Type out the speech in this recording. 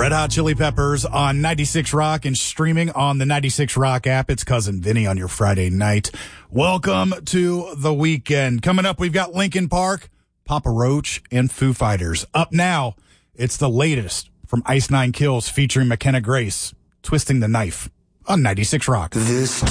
Red Hot Chili Peppers on 96 Rock and streaming on the 96 Rock app. It's Cousin Vinny on your Friday night. Welcome to the weekend. Coming up, we've got Linkin Park, Papa Roach, and Foo Fighters. Up now, it's the latest from Ice Nine Kills featuring McKenna Grace, Twisting the Knife on 96 Rock. This